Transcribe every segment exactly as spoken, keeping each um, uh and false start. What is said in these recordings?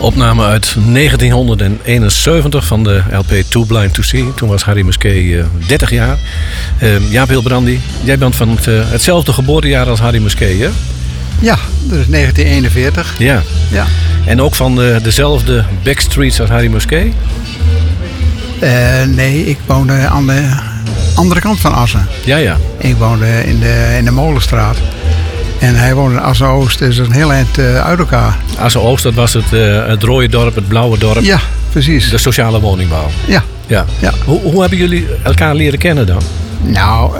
Opname uit negentienhonderdeenenzeventig van de L P Too Blind to See. Toen was Harry Musquet uh, dertig jaar. Uh, Jaap Hilbrandi, jij bent van het, uh, hetzelfde geboortejaar als Harry Musquet, hè? Ja, dat is negentien eenenveertig. Ja. Ja. En ook van de, dezelfde backstreets als Harry Musquet? Uh, nee, ik woonde aan de andere kant van Assen. Ja, ja. Ik woonde in de, in de Molenstraat. En hij woonde in Assen-Oost, dus een heel eind uh, uit elkaar. Assen-Oost, dat was het, uh, het rode dorp, het blauwe dorp. Ja, precies. De sociale woningbouw. Ja. ja. ja. Hoe, hoe hebben jullie elkaar leren kennen dan? Nou,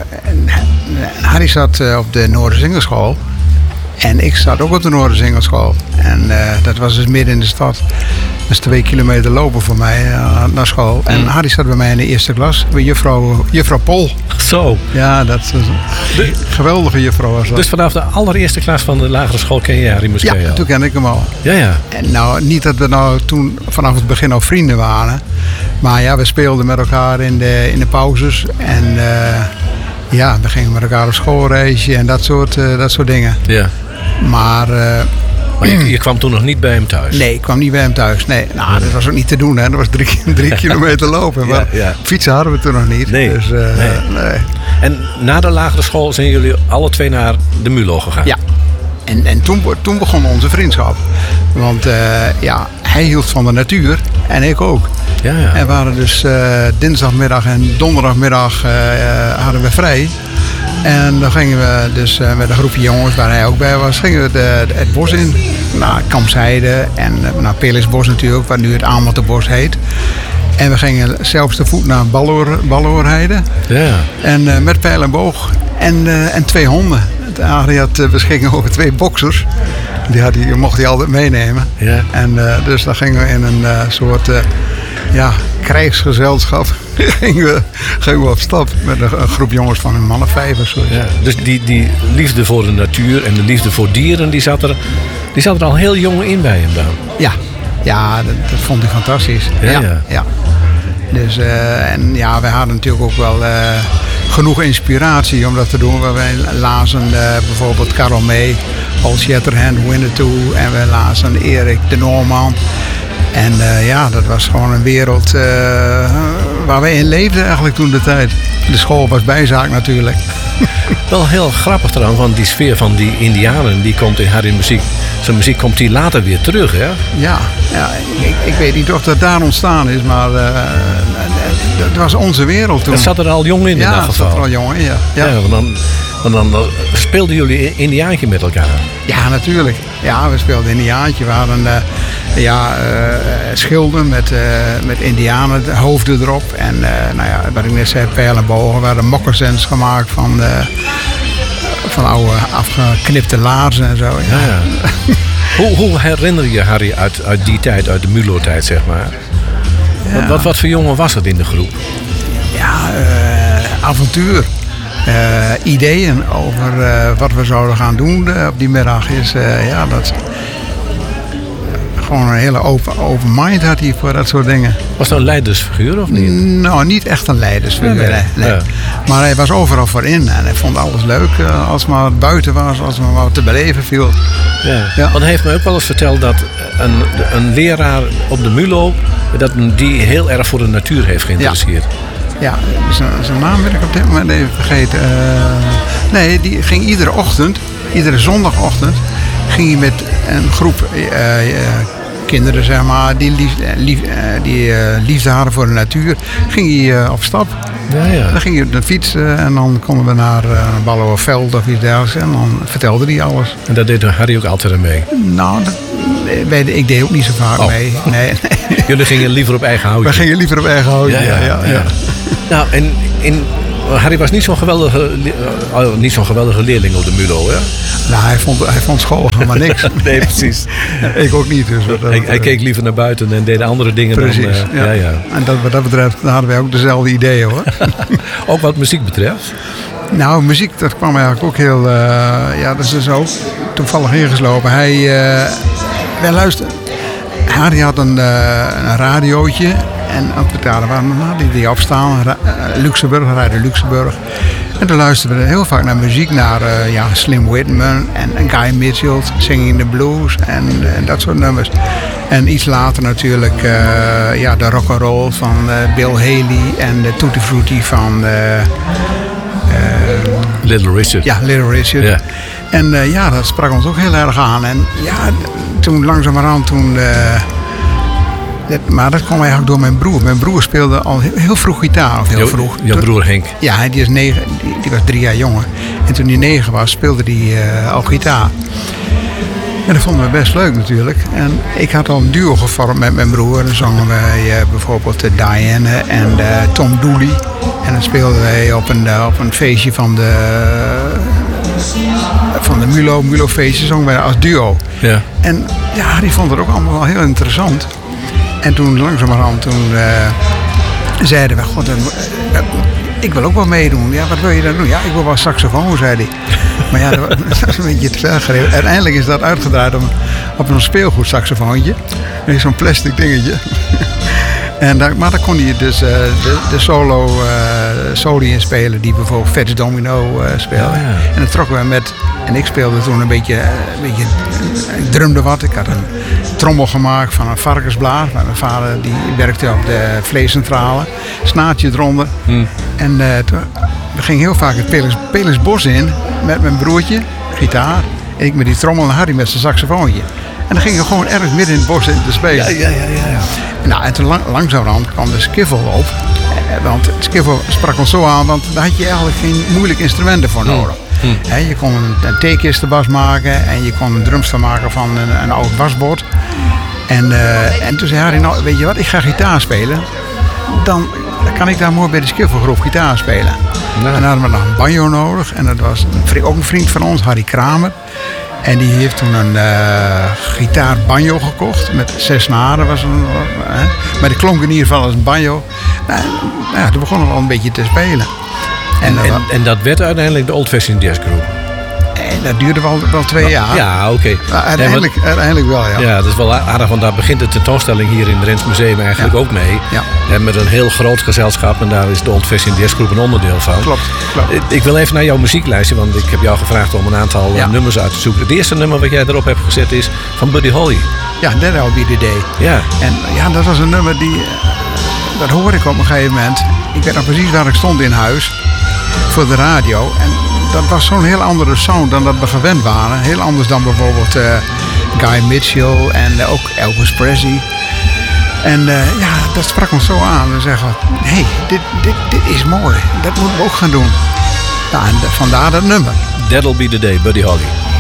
Harry zat uh, op de Noorderzingelschool. En ik zat ook op de Noorderzingelschool. En uh, dat was dus midden in de stad. Dus twee kilometer lopen voor mij uh, naar school. En Harry zat bij mij in de eerste klas. Bij juffrouw, juffrouw Pol. Zo. Ja, dat is een de, geweldige juffrouw was dat. Dus vanaf de allereerste klas van de lagere school ken je Harry Musquet al? Ja, toen ken ik hem al. Ja, ja. En nou, niet dat we nou toen vanaf het begin al vrienden waren. Maar ja, we speelden met elkaar in de, in de pauzes. En uh, ja, we gingen met elkaar op schoolreisje en dat soort, uh, dat soort dingen. Ja. Maar... Uh, Maar je, je kwam toen nog niet bij hem thuis? Nee, ik kwam niet bij hem thuis. Nee, nou, dat was ook niet te doen. Hè. Dat was drie, drie kilometer lopen. Maar ja, ja. Fietsen hadden we toen nog niet. Nee, dus, uh, nee. nee. En na de lagere school zijn jullie alle twee naar de Mulo gegaan? Ja. En, en toen, toen begon onze vriendschap. Want uh, ja, hij hield van de natuur en ik ook. Ja, ja. En we hadden dus uh, dinsdagmiddag en donderdagmiddag uh, hadden we vrij. En dan gingen we dus uh, met een groepje jongens, waar hij ook bij was, gingen we de, de, het bos in. Naar Kampsheide en uh, naar Pelisbos natuurlijk, waar nu het Amelterbos heet. En we gingen zelfs te voet naar Balloor, Balloorheide. Ja. En uh, met pijl en boog. En, uh, en twee honden. Harry had uh, beschikking over twee boksers. Die, had hij, mocht hij altijd meenemen. Ja. En uh, dus dan gingen we in een uh, soort uh, ja, krijgsgezelschap gingen, we, gingen we op stap met een, een groep jongens van een man of vijf of zo. Ja. Dus die, die liefde voor de natuur en de liefde voor dieren, die zat er, die zat er al heel jong in bij hem dan? Ja, ja dat, dat vond hij fantastisch. Ja, ja. ja. ja. Dus, uh, en ja, wij hadden natuurlijk ook wel uh, genoeg inspiratie om dat te doen. Wij lazen uh, bijvoorbeeld Karel May, Old Shatterhand, Winnetou. En we lazen Erik de Noorman. En uh, ja, dat was gewoon een wereld uh, waar wij in leefden eigenlijk toen de tijd. De school was bijzaak natuurlijk. Wel heel grappig trouwens, want die sfeer van die Indianen, die komt in Harry muziek. Zijn muziek komt die later weer terug, hè? Ja, ja ik, ik weet niet of dat daar ontstaan is, maar uh, dat was onze wereld toen. Dat zat er al jong in, ja, in dat geval. Ja, dat zat er al jong in, ja. Ja, ja want dan, want dan, dan speelden jullie Indiaantje met elkaar. Ja, natuurlijk. Ja, we speelden Indiaantje. We hadden uh, ja, uh, schilden met, uh, met Indianen, hoofden erop. En uh, nou ja, wat ik net zei, pijl en bogen. We hadden moccasins gemaakt van, uh, van oude afgeknipte laarzen en zo. Ja. Ja, ja. hoe, hoe herinner je Harry uit, uit die tijd, uit de Mulo-tijd, zeg maar? Ja. Wat, wat, wat voor jongen was het in de groep? Ja, uh, avontuur. Uh, ideeën over uh, wat we zouden gaan doen uh, op die middag is uh, ja, dat gewoon een hele open, open mind had hij voor dat soort dingen. Was dat een leidersfiguur of niet? Nou, niet echt een leidersfiguur, nee, nee. nee. Ja. Maar hij was overal voor in en hij vond alles leuk uh, als maar het buiten was, als maar wat te beleven viel. Ja. Ja. Want hij heeft me ook wel eens verteld dat een, een leraar op de Mulo, dat die heel erg voor de natuur heeft geïnteresseerd. Ja. Ja, zijn naam wil ik op dit moment even vergeten. Uh, nee, die ging iedere ochtend, iedere zondagochtend, ging hij met een groep uh, uh, kinderen, zeg maar, die, lief, lief, uh, die uh, liefde hadden voor de natuur, ging hij uh, op stap. Ja, ja. Dan ging hij op de fiets uh, en dan konden we naar uh, Balloerveld of iets dergelijks en dan vertelde hij alles. En dat deed Harry ook altijd aan mee? Nou, dat, wij, ik deed ook niet zo vaak oh. mee. Nee, nee. Jullie gingen liever op eigen houtje? We gingen liever op eigen houtje, ja. ja, ja, ja. ja. Nou, en in, Harry was niet zo'n geweldige, uh, niet zo'n geweldige leerling op de Mulo, hè? Nou, hij vond, hij vond school maar niks. Nee, precies. Ik ook niet. Dus dat, hij, hij keek liever naar buiten en deed andere dingen. Precies, dan... Uh, ja. Ja, ja. En dat, wat dat betreft hadden wij ook dezelfde ideeën, hoor. Ook wat muziek betreft? Nou, muziek, dat kwam eigenlijk ook heel... Uh, ja, dat is dus ook toevallig ingeslopen. Hij... Uh, wij luisterden... Harry had een, uh, een radiootje en op de daar waren die, die opstaan, Ra- uh, Luxemburg, Radio Luxemburg. En dan luisterden we heel vaak naar muziek, naar uh, ja, Slim Whitman en, en Guy Mitchell, Singing the Blues en, en dat soort nummers. En iets later natuurlijk uh, ja, de rock'n'roll van uh, Bill Haley en de Tutti Frutti van uh, uh, Little Richard. Ja, Little Richard. Ja. En uh, ja, dat sprak ons ook heel erg aan. En ja, toen langzamerhand toen... Uh, dat, maar dat kwam eigenlijk door mijn broer. Mijn broer speelde al heel, heel vroeg gitaar. Of heel Jo, vroeg. Jouw broer Henk. Ja, die, is negen, die, die was drie jaar jonger. En toen hij negen was, speelde hij uh, al gitaar. En dat vonden we best leuk natuurlijk. En ik had al een duo gevormd met mijn broer. Dan zongen wij uh, bijvoorbeeld uh, Diane en uh, Tom Dooley. En dan speelden wij op een, uh, op een feestje van de... van de Mulo, Mulo feestje zongen wij als duo. Ja. En ja, die vond het ook allemaal wel heel interessant. En toen langzamerhand toen uh, zeiden we, god, uh, ik wil ook wel meedoen. Ja, wat wil je dan doen? Ja, ik wil wel saxofoon, zei hij. Maar ja, dat was een beetje te ver gereden. Uiteindelijk is dat uitgedraaid op, op een speelgoed saxofoontje. Zo'n plastic dingetje. En daar, maar daar kon hij dus uh, de, de solo uh, soli in spelen die bijvoorbeeld Fats Domino uh, speelde. Ja, ja. En dan trokken we met, en ik speelde toen een beetje, een beetje, ik drumde wat. Ik had een trommel gemaakt van een varkensblaar. Mijn vader die werkte op de vleescentrale, snaartje eronder. Hmm. En uh, toen, we gingen heel vaak het Pelers, Pelersbos in met mijn broertje, gitaar. En ik met die trommel en Harry met zijn saxofoontje. En dan gingen we gewoon ergens midden in het bos in te spelen. Ja, ja, ja, ja. Nou, en toen lang, langzamerhand kwam de skiffle op. Want het skiffle sprak ons zo aan, want daar had je eigenlijk geen moeilijke instrumenten voor nodig. Hmm. He, je kon een, een theekistenbas maken en je kon een drumstel maken van een, een oud wasbord. En, uh, en toen zei Harry, nou weet je wat, ik ga gitaar spelen. Dan kan ik daar mooi bij de skiffelgroep gitaar spelen. Nou. En dan hadden we nog een banjo nodig. En dat was een, ook een vriend van ons, Harry Kramer. En die heeft toen een uh, gitaar banjo gekocht met zes snaren. Was een, uh, maar die klonk in ieder geval als een banjo. Nou, nou, toen begonnen we al een beetje te spelen. En, en, en, en dat werd uiteindelijk de Old Fashioned Jazz Group? En dat duurde wel, wel twee nou, jaar. Ja, oké. Okay. Nou, uiteindelijk, ja, uiteindelijk wel, ja. Ja, dat is wel aardig, want daar begint de tentoonstelling hier in het Rens Museum eigenlijk ja. ook mee. Ja. En met een heel groot gezelschap en daar is de Old Fashioned Jazz Group een onderdeel van. Klopt, klopt. Ik wil even naar jouw muzieklijstje, want ik heb jou gevraagd om een aantal ja. nummers uit te zoeken. Het eerste nummer wat jij erop hebt gezet is van Buddy Holly. Ja, That'll Be The Day. Ja. En ja, dat was een nummer die, dat hoorde ik op een gegeven moment. Ik weet nog precies waar ik stond in huis, voor de radio. En dat was zo'n heel andere sound dan dat we gewend waren. Heel anders dan bijvoorbeeld uh, Guy Mitchell en uh, ook Elvis Presley. En uh, ja, dat sprak ons zo aan. We zeggen, hé, hey, dit, dit, dit is mooi. Dat moeten we ook gaan doen. Nou, en vandaar dat nummer. That'll Be The Day, Buddy Holly.